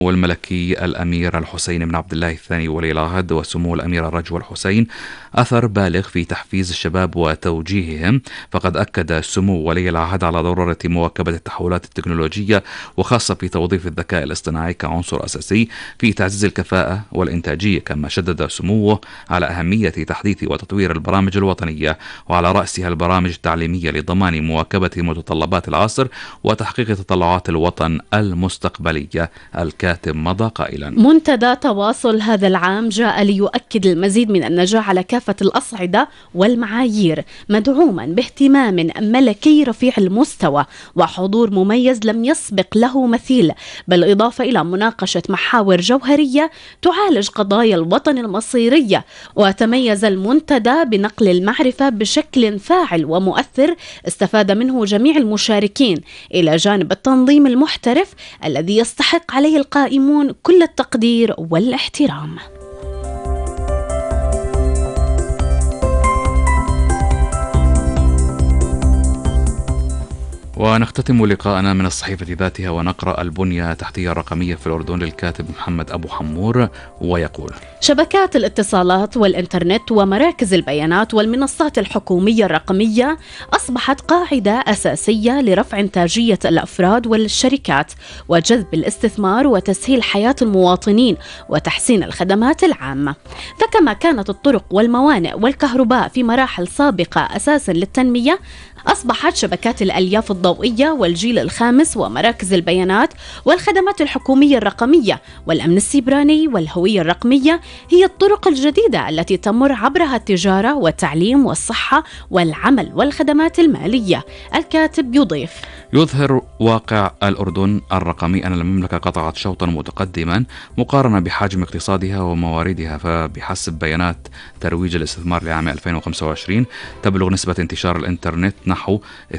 والملكي الأمير الحسين بن عبد الله الثاني ولي العهد وسمو الأميرة رجوى الحسين أثر بالغ في تحفيز الشباب وتوجيههم، فقد أكد سمو ولي العهد على ضرورة مواكبة التحولات التكنولوجية وخاصة في توظيف الذكاء الاصطناعي كعنصر أساسي في تعزيز الكفاءة والإنتاجية، كما شدد سموه على أهمية تحديث وتطوير البرامج الوطنية وعلى رأسها البرامج التعليمية لضمان مواكبة متطلبات العصر وتحقيق تطلعات الوطن المستقبلية. الكاتب مضى قائلا: منتدى تواصل هذا العام جاء ليؤكد المزيد من النجاح على كافة الأصعدة والمعايير، مدعوما باهتمام ملكي رفيع المستوى وحضور مميز لم يسبق له مثيل، بالإضافة إلى مناقشة محاور جوهرية تعالج قضايا الوطن المصيرية. وتميز المنتدى بنقل المعرفة بشكل فاعل ومؤثر استفاد منه جميع المشاركين، إلى جانب التنظيم المحترف الذي يستحق عليه القائمون كل التقدير والاحترام. ونختتم لقاءنا من الصحيفة ذاتها ونقرأ البنية التحتية الرقمية في الأردن للكاتب محمد أبو حمور، ويقول: شبكات الاتصالات والإنترنت ومراكز البيانات والمنصات الحكومية الرقمية أصبحت قاعدة أساسية لرفع إنتاجية الأفراد والشركات وجذب الاستثمار وتسهيل حياة المواطنين وتحسين الخدمات العامة. فكما كانت الطرق والموانئ والكهرباء في مراحل سابقة أساسا للتنمية، أصبحت شبكات الألياف الضوئية والجيل الخامس ومراكز البيانات والخدمات الحكومية الرقمية والأمن السيبراني والهوية الرقمية هي الطرق الجديدة التي تمر عبرها التجارة والتعليم والصحة والعمل والخدمات المالية. الكاتب يضيف: يظهر واقع الأردن الرقمي أن المملكة قطعت شوطا متقدما مقارنة بحجم اقتصادها ومواردها، فبحسب بيانات ترويج الاستثمار لعام 2025 تبلغ نسبة انتشار الإنترنت نحو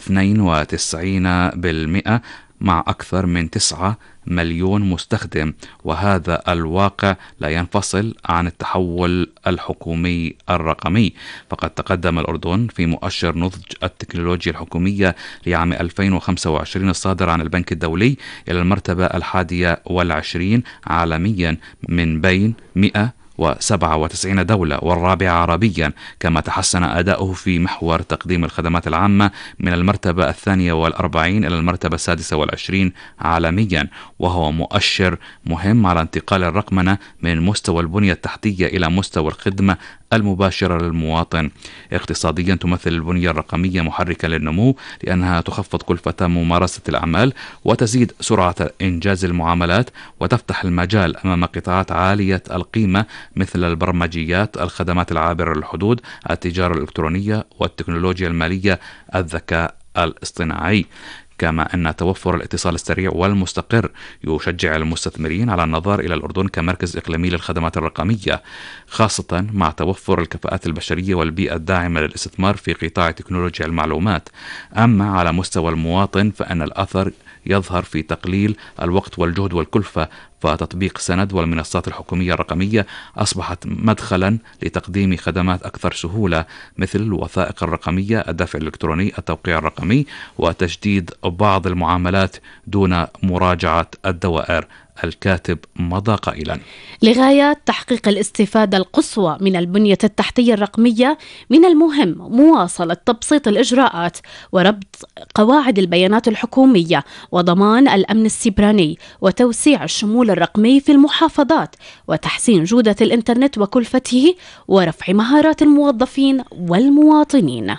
92% مع أكثر من 9 مليون مستخدم، وهذا الواقع لا ينفصل عن التحول الحكومي الرقمي. فقد تقدم الأردن في مؤشر نضج التكنولوجيا الحكومية لعام 2025 الصادر عن البنك الدولي إلى المرتبة 21 عالميا من بين 197 دولة والرابعة عربيا، كما تحسن أداؤه في محور تقديم الخدمات العامة من المرتبة 42 إلى المرتبة 26 عالميا، وهو مؤشر مهم على انتقال الرقمنة من مستوى البنية التحتية إلى مستوى الخدمة المباشرة للمواطن. اقتصاديا تمثل البنية الرقمية محركا للنمو لأنها تخفض كلفة ممارسة الأعمال وتزيد سرعة إنجاز المعاملات وتفتح المجال أمام قطاعات عالية القيمة مثل البرمجيات، الخدمات العابرة للحدود، التجارة الإلكترونية والتكنولوجيا المالية، الذكاء الاصطناعي. كما أن توفر الاتصال السريع والمستقر يشجع المستثمرين على النظر إلى الأردن كمركز إقليمي للخدمات الرقمية، خاصة مع توفر الكفاءات البشرية والبيئة الداعمة للاستثمار في قطاع تكنولوجيا المعلومات. أما على مستوى المواطن فإن الأثر يظهر في تقليل الوقت والجهد والكلفة، فتطبيق سند والمنصات الحكومية الرقمية أصبحت مدخلا لتقديم خدمات أكثر سهولة مثل الوثائق الرقمية، الدفع الإلكتروني، التوقيع الرقمي، وتجديد بعض المعاملات دون مراجعة الدوائر. الكاتب مضى قائلا: لغاية تحقيق الاستفادة القصوى من البنية التحتية الرقمية من المهم مواصلة تبسيط الإجراءات وربط قواعد البيانات الحكومية وضمان الأمن السيبراني وتوسيع الشمول الرقمي في المحافظات وتحسين جودة الإنترنت وكلفته ورفع مهارات الموظفين والمواطنين.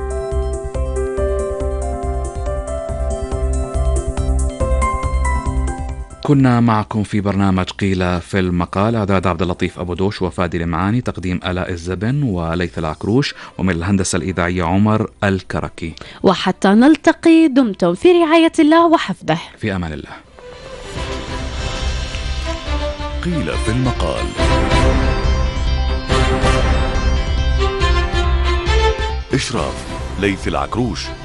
كنا معكم في برنامج قيل في المقال، إعداد عبد اللطيف أبو دوش وفادي المعاني، تقديم آلاء الزبن وليث العكروش، ومن الهندسة الإذاعية عمر الكركي. وحتى نلتقي دمتم في رعاية الله وحفظه. في أمان الله. قيل في المقال. إشراف ليث العكروش.